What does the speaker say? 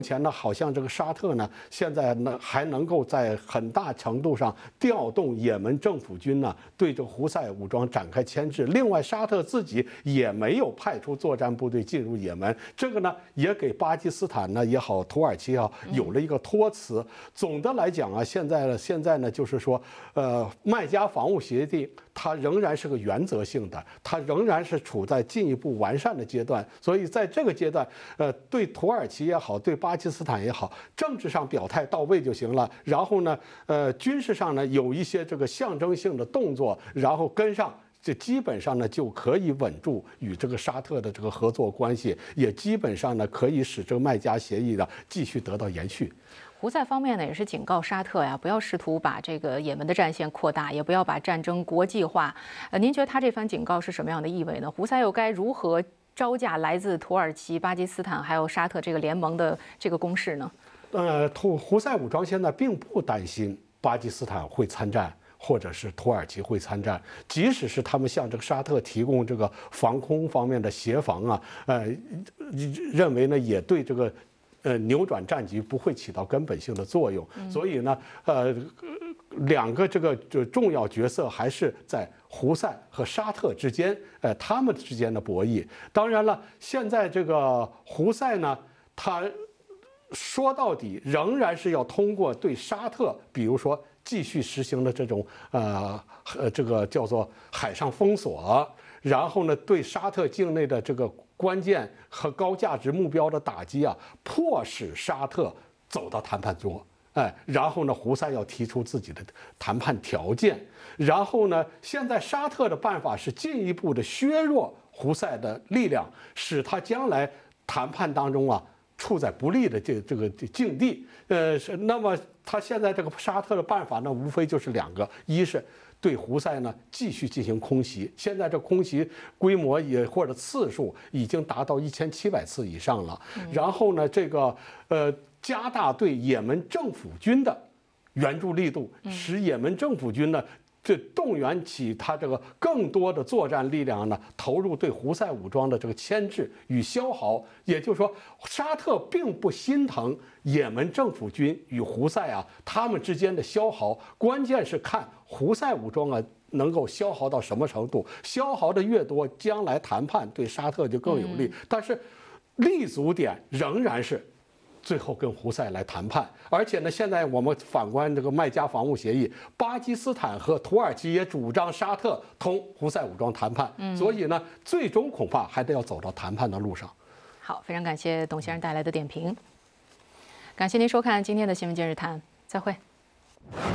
前呢，好像这个沙特呢，现在呢还能够在很大程度上调动也门政府军呢，对这胡塞武装展开牵制。另外，沙特自己也没有派出作战部队进入也门，这个呢也给巴基斯坦呢也好，土耳其也好，有了一个托词。总的来讲啊，现在呢就是说，麦加防务协定它仍然是个原则性的，它仍然是处在进一步完善的阶段。所以在这个阶段，对土耳其也好，对巴基斯坦也好，政治上表态到位就行了。然后呢，军事上呢有一些这个象征性的动作，然后跟上。这基本上呢就可以稳住与这个沙特的这个合作关系，也基本上呢可以使这个麦加协议呢继续得到延续。 胡塞方面呢也是警告沙特呀，不要试图把这个也门的战线扩大，也不要把战争国际化。您觉得他这番警告是什么样的意味呢？胡塞又该如何招架来自土耳其、巴基斯坦还有沙特这个联盟的这个攻势呢？ 胡塞武装现在并不担心巴基斯坦会参战。或者是土耳其会参战，即使是他们向这个沙特提供这个防空方面的协防啊，认为呢也对这个扭转战局不会起到根本性的作用。所以呢，两个这个重要角色还是在胡塞和沙特之间，他们之间的博弈。当然了，现在这个胡塞呢，他说到底仍然是要通过对沙特，比如说继续实行的这种这个叫做海上封锁，然后呢对沙特境内的这个关键和高价值目标的打击啊，迫使沙特走到谈判桌。然后呢，胡塞要提出自己的谈判条件，然后呢，现在沙特的办法是进一步的削弱胡塞的力量，使他将来谈判当中啊。处在不利的这个境地，那么他现在这个沙特的办法呢，无非就是两个，一是对胡塞呢继续进行空袭，现在这空袭规模也或者次数已经达到1700次以上了，然后呢，这个加大对也门政府军的援助力度，使也门政府军呢。这动员起他这个更多的作战力量呢，投入对胡塞武装的这个牵制与消耗。也就是说，沙特并不心疼也门政府军与胡塞啊他们之间的消耗，关键是看胡塞武装啊能够消耗到什么程度，消耗的越多，将来谈判对沙特就更有利。但是立足点仍然是。最后跟胡塞来谈判，而且呢，现在我们反观这个麦加防务协议，巴基斯坦和土耳其也主张沙特同胡塞武装谈判，所以呢，最终恐怕还得要走到谈判的路上。 好，非常感谢董先生带来的点评，感谢您收看今天的新闻今日谈，再会。